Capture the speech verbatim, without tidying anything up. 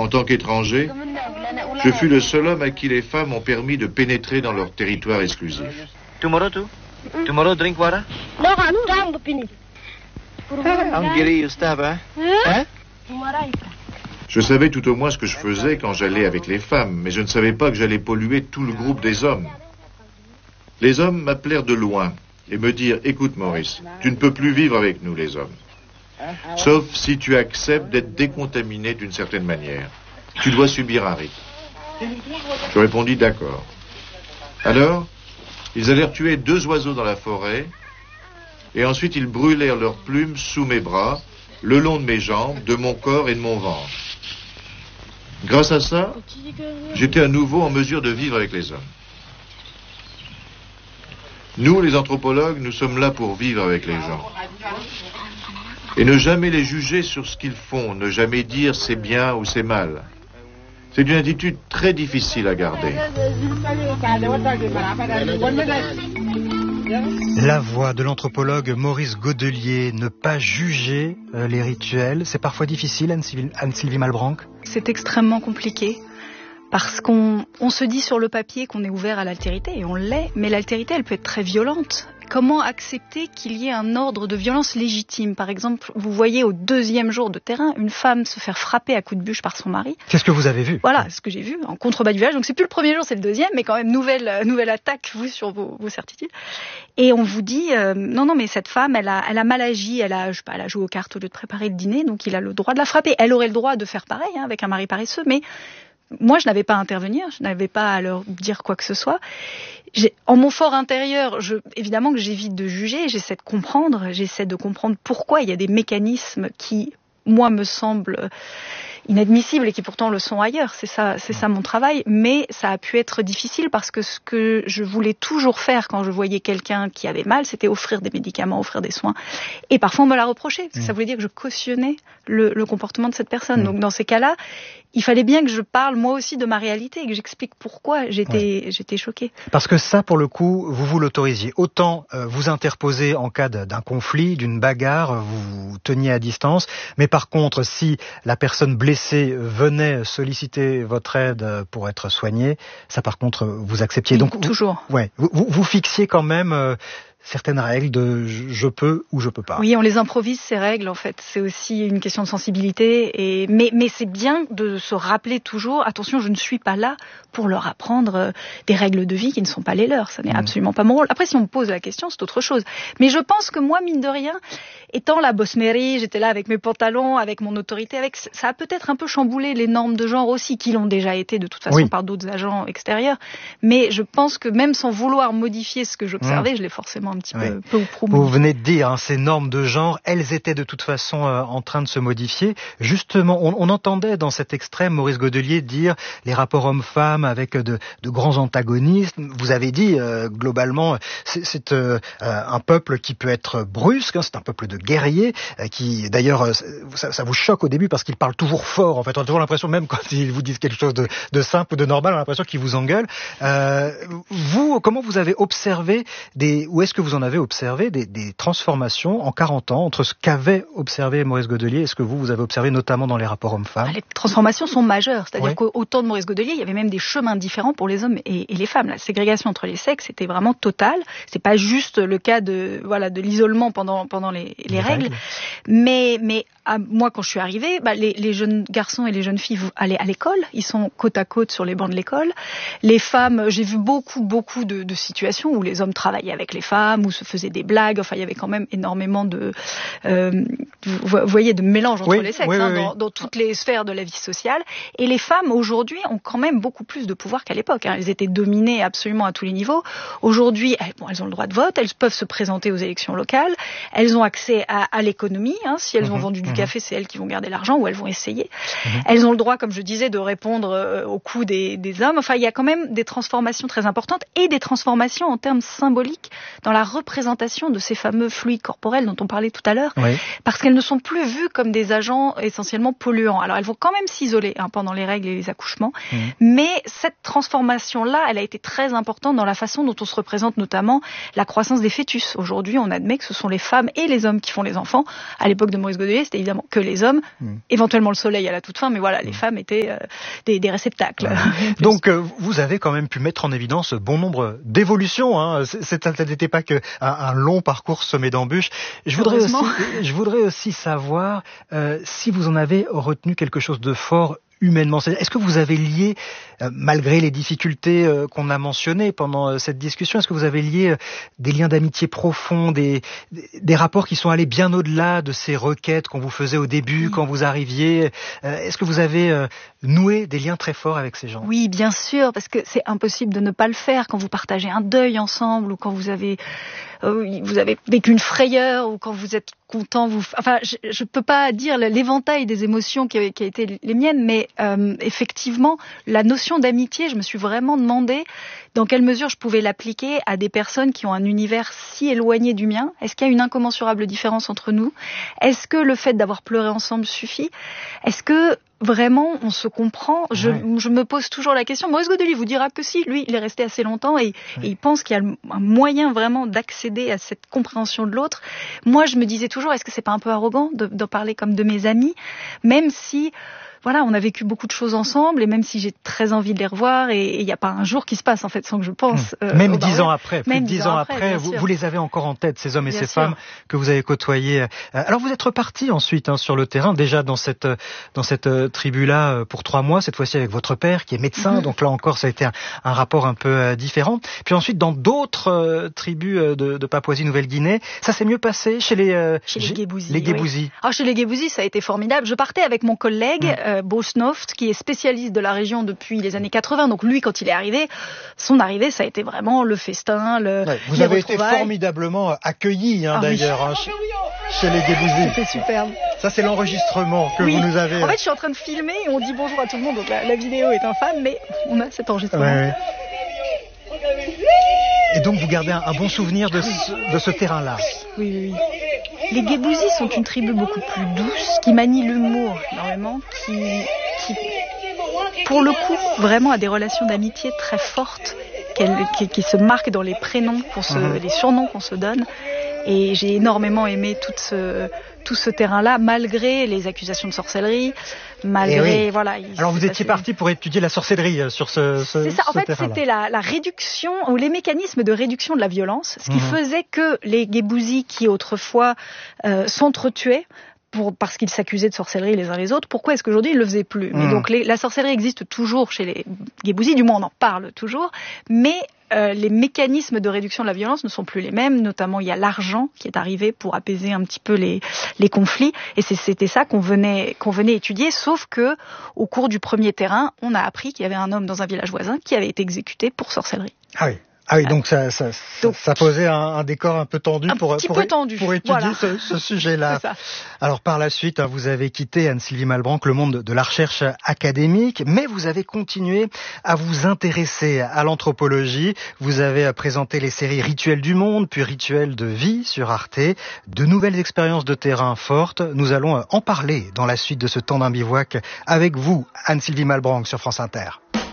En tant qu'étranger, je fus le seul homme à qui les femmes ont permis de pénétrer dans leur territoire exclusif. Tomorrow too? Tomorrow drink water? Je savais tout au moins ce que je faisais quand j'allais avec les femmes, mais je ne savais pas que j'allais polluer tout le groupe des hommes. Les hommes m'appelèrent de loin et me dirent « Écoute Maurice, tu ne peux plus vivre avec nous les hommes. Sauf si tu acceptes d'être décontaminé d'une certaine manière. Tu dois subir un rite. » Je répondis « D'accord. » Alors, ils allèrent tuer deux oiseaux dans la forêt et ensuite ils brûlèrent leurs plumes sous mes bras, le long de mes jambes, de mon corps et de mon ventre. Grâce à ça, j'étais à nouveau en mesure de vivre avec les hommes. Nous, les anthropologues, nous sommes là pour vivre avec les gens. Et ne jamais les juger sur ce qu'ils font, ne jamais dire c'est bien ou c'est mal. C'est une attitude très difficile à garder. La voix de l'anthropologue Maurice Godelier, ne pas juger euh, les rituels, c'est parfois difficile, Anne-Sylvie, Anne-Sylvie Malbranck? C'est extrêmement compliqué. Parce qu'on on se dit sur le papier qu'on est ouvert à l'altérité, et on l'est, mais l'altérité, elle peut être très violente. Comment accepter qu'il y ait un ordre de violence légitime? Par exemple, vous voyez au deuxième jour de terrain, une femme se faire frapper à coups de bûche par son mari. C'est ce que vous avez vu? Voilà, ce que j'ai vu, en contrebas du village. Donc c'est plus le premier jour, c'est le deuxième, mais quand même, nouvelle, euh, nouvelle attaque, vous, sur vos, vos certitudes. Et on vous dit, euh, non, non, mais cette femme, elle a, elle a mal agi, elle a, je sais pas, elle a joué aux cartes au lieu de préparer le dîner, donc il a le droit de la frapper. Elle aurait le droit de faire pareil, hein, avec un mari paresseux, mais moi, je n'avais pas à intervenir, je n'avais pas à leur dire quoi que ce soit. J'ai, en mon fort intérieur, je, évidemment que j'évite de juger, j'essaie de comprendre, j'essaie de comprendre pourquoi il y a des mécanismes qui, moi, me semblent inadmissibles et qui pourtant le sont ailleurs. C'est ça, c'est ça mon travail. Mais ça a pu être difficile parce que ce que je voulais toujours faire quand je voyais quelqu'un qui avait mal, c'était offrir des médicaments, offrir des soins. Et parfois, on me l'a reproché, parce que mmh. ça voulait dire que je cautionnais le, le comportement de cette personne. Mmh. Donc, dans ces cas-là, il fallait bien que je parle moi aussi de ma réalité et que j'explique pourquoi j'étais, ouais. j'étais choquée. Parce que ça, pour le coup, vous vous l'autorisiez. Autant euh, vous interposer en cas d'un conflit, d'une bagarre, vous vous teniez à distance. Mais par contre, si la personne blessée venait solliciter votre aide pour être soignée, ça par contre, vous acceptiez. Oui, donc toujours. Vous, ouais, vous, vous fixiez quand même euh, certaines règles de je peux ou je peux pas. Oui, on les improvise, ces règles, en fait. C'est aussi une question de sensibilité. Et... Mais, mais c'est bien de se rappeler toujours, attention, je ne suis pas là pour leur apprendre des règles de vie qui ne sont pas les leurs. Ça n'est mmh. absolument pas mon rôle. Après, si on me pose la question, c'est autre chose. Mais je pense que moi, mine de rien, étant la boss mairie, j'étais là avec mes pantalons, avec mon autorité, avec ça a peut-être un peu chamboulé les normes de genre aussi, qui l'ont déjà été de toute façon oui. par d'autres agents extérieurs. Mais je pense que même sans vouloir modifier ce que j'observais, mmh. je l'ai forcément un petit oui. peu, peu ou prou. Vous venez de dire, hein, ces normes de genre, elles étaient de toute façon euh, en train de se modifier. Justement, on, on entendait dans cet extrait Maurice Godelier dire les rapports hommes-femmes avec de, de grands antagonistes. Vous avez dit, euh, globalement, c'est, c'est euh, un peuple qui peut être brusque, hein, c'est un peuple de guerriers, euh, qui d'ailleurs, ça, ça vous choque au début parce qu'ils parlent toujours fort. En fait, on a toujours l'impression, même quand ils vous disent quelque chose de, de simple ou de normal, on a l'impression qu'ils vous engueulent. Euh, vous, comment vous avez observé des, où est-ce que vous en avez observé des, des transformations en quarante ans entre ce qu'avait observé Maurice Godelier et ce que vous, vous avez observé notamment dans les rapports hommes-femmes? Les transformations sont majeures, c'est-à-dire oui. qu'au temps de Maurice Godelier, il y avait même des chemins différents pour les hommes et, et les femmes. La ségrégation entre les sexes était vraiment totale. C'est pas juste le cas de voilà de l'isolement pendant pendant les, les, les règles, règles, mais mais à, moi quand je suis arrivée, bah, les, les jeunes garçons et les jeunes filles allaient à l'école, ils sont côte à côte sur les bancs de l'école. Les femmes, j'ai vu beaucoup beaucoup de, de situations où les hommes travaillaient avec les femmes, où se faisaient des blagues. Enfin, il y avait quand même énormément de, euh, vous voyez, de mélange entre oui, les sexes oui, hein, oui, dans, oui. dans toutes les sphères de la vie sociale. Et les femmes aujourd'hui ont quand même beaucoup plus de pouvoir qu'à l'époque. Hein. Elles étaient dominées absolument à tous les niveaux. Aujourd'hui, elles, bon, elles ont le droit de vote, elles peuvent se présenter aux élections locales, elles ont accès à, à l'économie. Hein. Si elles mmh, ont vendu du mmh. café, c'est elles qui vont garder l'argent ou elles vont essayer. Mmh. Elles ont le droit, comme je disais, de répondre euh, aux coups des, des hommes. Enfin, il y a quand même des transformations très importantes et des transformations en termes symboliques dans la la représentation de ces fameux fluides corporels dont on parlait tout à l'heure, Oui. parce qu'elles ne sont plus vues comme des agents essentiellement polluants. Alors elles vont quand même s'isoler hein, pendant les règles et les accouchements, mmh. mais cette transformation-là, elle a été très importante dans la façon dont on se représente notamment la croissance des fœtus. Aujourd'hui, on admet que ce sont les femmes et les hommes qui font les enfants. À l'époque de Maurice Godelier, c'était évidemment que les hommes, mmh. éventuellement le soleil à la toute fin, mais voilà, mmh. les femmes étaient euh, des, des réceptacles. Ouais. Donc euh, vous avez quand même pu mettre en évidence bon nombre d'évolutions. Hein. C'est, ça n'était pas qu'un un long parcours semé d'embûches. Je voudrais aussi, je voudrais aussi savoir euh, si vous en avez retenu quelque chose de fort humainement. Est-ce que vous avez lié, euh, malgré les difficultés euh, qu'on a mentionnées pendant euh, cette discussion, est-ce que vous avez lié euh, des liens d'amitié profonds, des, des, des rapports qui sont allés bien au-delà de ces requêtes qu'on vous faisait au début, oui. quand vous arriviez euh, Est-ce que vous avez euh, noué des liens très forts avec ces gens? Oui, bien sûr, parce que c'est impossible de ne pas le faire quand vous partagez un deuil ensemble ou quand vous avez, euh, vous avez vécu une frayeur ou quand vous êtes content. Vous... Enfin, je ne peux pas dire l'éventail des émotions qui a, qui a été les miennes, mais Euh, effectivement, la notion d'amitié, je me suis vraiment demandé dans quelle mesure je pouvais l'appliquer à des personnes qui ont un univers si éloigné du mien. Est-ce qu'il y a une incommensurable différence entre nous? Est-ce que le fait d'avoir pleuré ensemble suffit? Est-ce que vraiment on se comprend? je, ouais. je me pose toujours la question. Maurice Godelier vous dira que si, lui, il est resté assez longtemps et, ouais. et il pense qu'il y a un moyen vraiment d'accéder à cette compréhension de l'autre. Moi, je me disais toujours, est-ce que c'est pas un peu arrogant de, de parler comme de mes amis, même si voilà, on a vécu beaucoup de choses ensemble et même si j'ai très envie de les revoir et il n'y a pas un jour qui se passe en fait sans que je pense. Mmh. Euh, même dix ans après, plus de dix ans après, vous, vous les avez encore en tête, ces hommes et bien ces sûr. femmes que vous avez côtoyés. Alors vous êtes reparti ensuite hein, sur le terrain, déjà dans cette dans cette euh, tribu-là pour trois mois, cette fois-ci avec votre père qui est médecin, mmh. donc là encore ça a été un, un rapport un peu euh, différent. Puis ensuite dans d'autres euh, tribus de, de Papouasie-Nouvelle-Guinée, ça s'est mieux passé chez les euh, chez les Guébousis. Les Guébousis. Oui. Alors chez les Guébousis, ça a été formidable. Je partais avec mon collègue. Mmh. Euh, Bosnoft, qui est spécialiste de la région depuis les années quatre-vingts. Donc lui, quand il est arrivé, son arrivée, ça a été vraiment le festin, le ouais, Vous avez été formidablement accueilli, hein, ah, d'ailleurs, oui. hein, chez, chez les Guébousis. C'était superbe. Ça, c'est l'enregistrement que oui. vous nous avez... En fait, je suis en train de filmer et on dit bonjour à tout le monde. Donc la, la vidéo est infâme, mais on a cet enregistrement. Ouais, ouais. Et donc, vous gardez un, un bon souvenir de ce, de ce terrain-là. Oui, oui, oui. Les Guébousis sont une tribu beaucoup plus douce, qui manie l'humour énormément, qui, qui, pour le coup, vraiment a des relations d'amitié très fortes, qui, qui se marquent dans les prénoms, qu'on se, mmh. les surnoms qu'on se donne. Et j'ai énormément aimé tout ce, tout ce terrain-là, malgré les accusations de sorcellerie, malgré... Oui. voilà. Alors vous étiez parti pour étudier la sorcellerie sur ce, ce C'est ça, en ce fait c'était la, la réduction, ou les mécanismes de réduction de la violence, ce qui mmh. faisait que les Guébousis qui autrefois euh, s'entretuaient, Pour, parce qu'ils s'accusaient de sorcellerie les uns les autres, pourquoi est-ce qu'aujourd'hui ils ne le faisaient plus? mmh. Mais donc les, la sorcellerie existe toujours chez les Guébousis, du moins on en parle toujours, mais euh, les mécanismes de réduction de la violence ne sont plus les mêmes, notamment il y a l'argent qui est arrivé pour apaiser un petit peu les, les conflits, et c'est, c'était ça qu'on venait, qu'on venait étudier, sauf que au cours du premier terrain, on a appris qu'il y avait un homme dans un village voisin qui avait été exécuté pour sorcellerie. Ah oui. Ah oui, donc ça, ça, donc, ça posait un, un décor un peu tendu un pour, petit pour, peu tendu. pour étudier voilà. ce, ce sujet-là. C'est ça. Alors par la suite, vous avez quitté, Anne-Sylvie Malbranck, le monde de la recherche académique, mais vous avez continué à vous intéresser à l'anthropologie. Vous avez présenté les séries Rituels du monde, puis Rituels de vie sur Arte. De nouvelles expériences de terrain fortes. Nous allons en parler dans la suite de ce temps d'un bivouac avec vous, Anne-Sylvie Malbranck, sur France Inter.